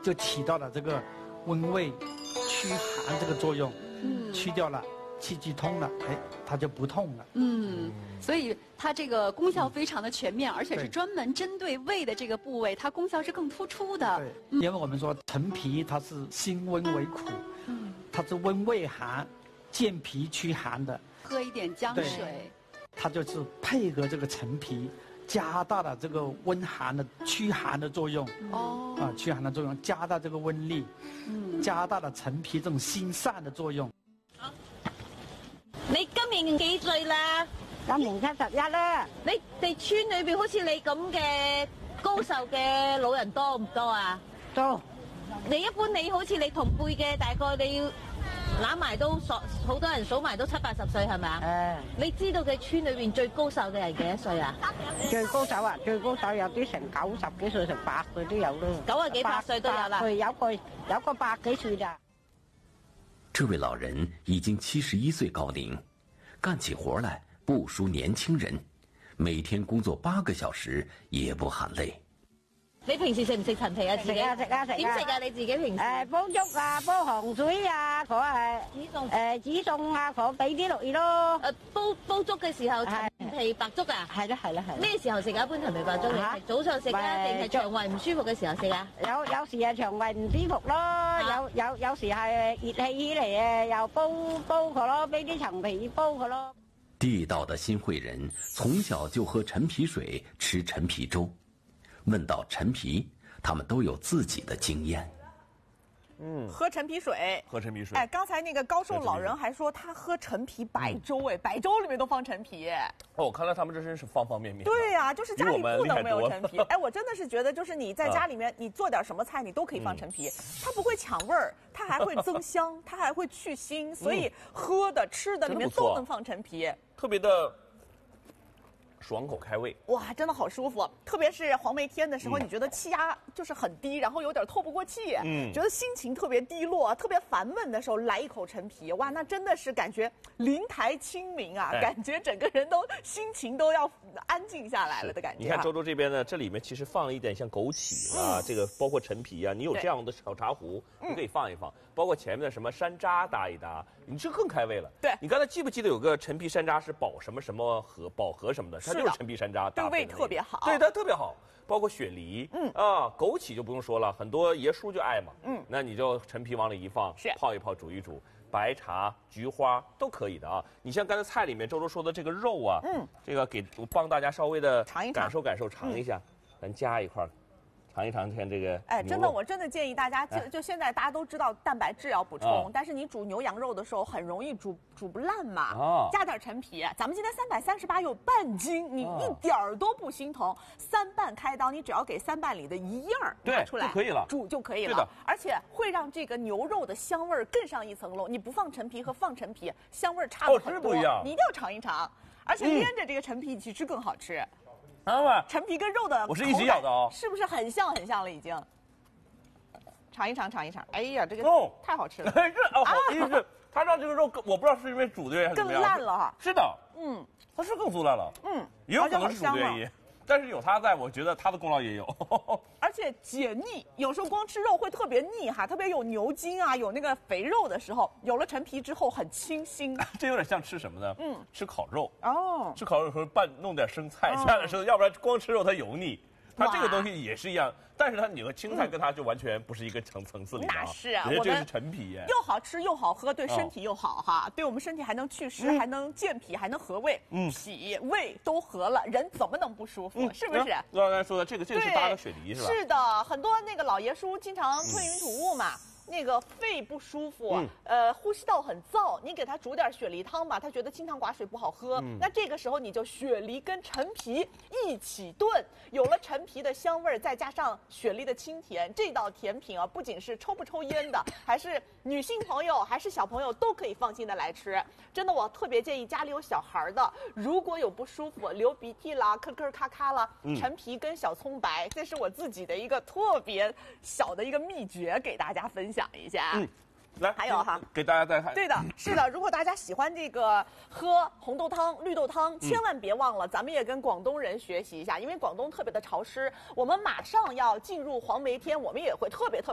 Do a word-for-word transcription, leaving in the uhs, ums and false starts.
就起到了这个温胃驱寒这个作用，嗯，去掉了气机通了，哎，它就不痛了。 嗯，所以它这个功效非常的全面，而且是专门针对胃的这个部位，它功效是更突出的。 对，因为我们说陈皮它是辛温为苦，嗯，它是温胃寒、健脾驱寒的。 喝一点姜水， 它就是配合这个陈皮，加大了这个温寒的驱寒的作用。哦，啊，驱寒的作用，加大这个温力，嗯，加大了陳皮這種辛散的作用。 你今年幾歲啦？ 今年七十一啦。 你哋村裏邊好似你咁嘅高壽嘅老人多唔多啊？ 多。 你一般你好似你同輩嘅，大概你要攬埋都數好多人數埋都七八十歲係咪啊？誒。你知道嘅村裏邊最高壽嘅人幾多歲啊？ 最高壽啊，最高壽有啲成九十幾歲，成百歲都有咯。 九啊幾百歲都有啦。 對，有個有個百幾歲咋。 这位老人已經七十一歲高齡，幹起活來不輸年輕人，每天工作八個小時也不喊累。 你平時食唔食陳皮啊？自己食啊食啊食啊！ 點食啊？你自己平時？ 誒煲粥啊，煲糖水啊，佢係誒煮餸啊，佢俾啲落去咯。 誒煲煲粥嘅時候，陳皮白粥啊？ 係啦係啦係。 咩時候食啊？一般陳皮白粥你早上食啊，定係腸胃唔舒服嘅時候食啊？ 有有時係腸胃唔舒服咯，有有有時係熱氣起嚟誒，又煲煲佢咯，俾啲陳皮煲佢咯。 地道的新會人從小就喝陳皮水，吃陳皮粥。問到陳皮，他們都有自己的經驗。 嗯，喝陳皮水， 喝陳皮水。 哎，剛才那個高壽老人還說他喝陳皮白粥，哎，白粥裏面都放陳皮。 哦，看來他們這真是方方面面。 對呀、啊，就是家裡不能沒有陳皮。哎，我真的是覺得，就是你在家裡面，你做點什麼菜，你都可以放陳皮，嗯、它不會搶味兒，它還會增香，它還會去腥，所以喝的、吃的裡面都能放陳皮， 特別的。爽口開胃， 哇，真的好舒服！特別是黃梅天的時候，嗯、你覺得氣壓就是很低，然後有點透不過氣，嗯，覺得心情特別低落、特別煩悶的時候，來一口陳皮，哇，那真的是感覺靈台清明啊，哎、感覺整個人都心情都要安靜下來了的感覺、啊。 你看周周這邊呢，這裡面其實放了一點像枸杞啊，嗯、這個包括陳皮啊，你有這樣的小茶壺，你可以放一放，包括前面的什麼山楂搭一搭，你這更開胃了。 對， 你剛才記不記得有個陳皮山楂是保什麼什麼和保和什麼的？它就是陳皮山楂， 對胃特別好， 對它特別好，包括雪梨，嗯啊，枸杞就不用說了，很多爺叔就愛嘛，嗯，那你就陳皮往裡一放， 是泡一泡，煮一煮，白茶、菊花都可以的啊。你像剛才菜裡面周周說的這個肉啊，嗯，這個給我幫大家稍微的嘗一嘗， 感受感受，嘗一下，咱加一塊。嘗一嘗看這個， 哎，真的，我真的建議大家，就就現在大家都知道蛋白質要補充， 哦、 但是你煮牛羊肉的時候很容易煮煮不爛嘛， 哦、 加點陳皮，咱們今天三百三十八有半斤，你一點兒都不心疼，哦、三瓣開刀，你只要給三瓣裡的一樣拿出來， 就可以了， 煮就可以了，而且會讓這個牛肉的香味更上一層樓。你不放陳皮和放陳皮，香味差了很多， 哦、不一樣， 你一定要嘗一嘗，而且醃着這個陳皮其實更好吃。嗯啊， 陳皮跟肉的， 我是一起咬的哦， 是不是很像很像了已經？嘗一嘗，嘗一嘗。哎呀，這個哦， 太好吃了。 是哦，好意思，它讓這個肉，我不知道是因為煮的原因還是怎麼樣， 更爛了哈。 是的， 嗯， 它是更酥爛了， 嗯， 也有可能是煮的原因，但是有它在，我覺得它的功勞也有。 而且解膩，有時候光吃肉會特別膩哈，特別有牛筋啊，有那個肥肉的時候，有了陳皮之後很清新。 這有點像吃什麼呢？嗯，吃烤肉。 哦， 吃烤肉的時候拌弄點生菜下來的時候，要不然光吃肉它油膩。它這個東西也是一樣，但是它你和青菜跟它就完全不是一個層層次裡的。 那是啊， 人家這個是陳皮， 又好吃又好喝，對身體又好哈，對我們身體還能祛濕，還能健脾，還能和胃，嗯，脾胃都和了，人怎麼能不舒服？是不是？ 剛才說的這個，這個是搭的雪梨是吧？ 是的，很多那個老爺叔經常吞雲吐霧嘛。那個肺不舒服，嗯、呃，呼吸道很燥，你給他煮點雪梨湯吧，他覺得清湯寡水不好喝。嗯、那這個時候你就雪梨跟陳皮一起燉，有了陳皮的香味，再加上雪梨的清甜，這道甜品啊，不僅是抽不抽煙的，還是女性朋友還是小朋友都可以放心的來吃。真的，我特別建議家裡有小孩的，如果有不舒服、流鼻涕啦、咳咳咔咔啦，嗯、陳皮跟小蔥白，這是我自己的一個特別小的一個秘訣，給大家分享。講一下， 嗯，來， 還有哈， 給大家再看。 對的，是的。如果大家喜歡這個喝紅豆湯、綠豆湯，千萬別忘了，咱們也跟廣東人學習一下，因為廣東特別的潮濕，我們馬上要進入黃梅天，我們也會特別特別。